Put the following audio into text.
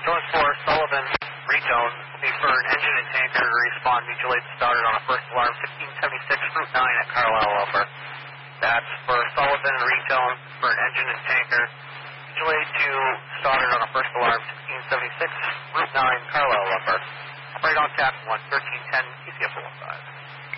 Going for Sullivan, retone, will be for an engine and tanker to respond mutually started on a first alarm, 1576 Route 9 at Carlisle, over. That's for Sullivan, retone, for an engine and tanker, mutually to started on a first alarm, 1676 Route 9, Carlisle, over. Operate on tap 1, 1310, ECF 1.